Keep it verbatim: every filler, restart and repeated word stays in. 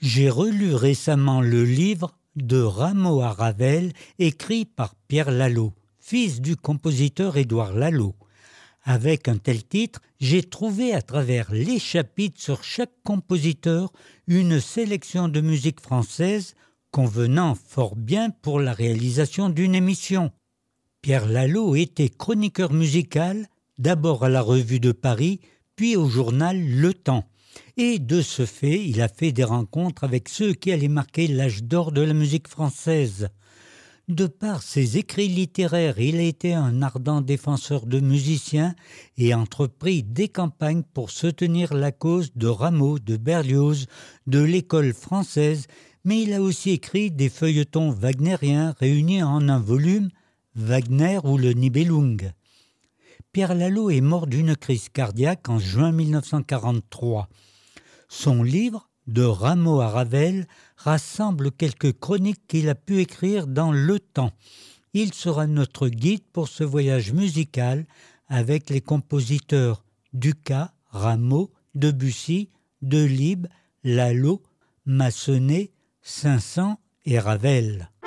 J'ai relu récemment le livre de Rameau à Ravel, écrit par Pierre Lalo, fils du compositeur Édouard Lalo. Avec un tel titre, j'ai trouvé à travers les chapitres sur chaque compositeur une sélection de musique française convenant fort bien pour la réalisation d'une émission. Pierre Lalo était chroniqueur musical, d'abord à la Revue de Paris, puis au journal Le Temps. Et de ce fait, il a fait des rencontres avec ceux qui allaient marquer l'âge d'or de la musique française. De par ses écrits littéraires, il a été un ardent défenseur de musiciens et a entrepris des campagnes pour soutenir la cause de Rameau, de Berlioz, de l'école française, mais il a aussi écrit des feuilletons wagnériens réunis en un volume, Wagner ou le Nibelung. Pierre Lalo est mort d'une crise cardiaque en juin mille neuf cent quarante-trois. Son livre, De Rameau à Ravel, rassemble quelques chroniques qu'il a pu écrire dans Le Temps. Il sera notre guide pour ce voyage musical avec les compositeurs Dukas, Rameau, Debussy, Delibes, Lalo, Massenet, Saint-Saëns et Ravel.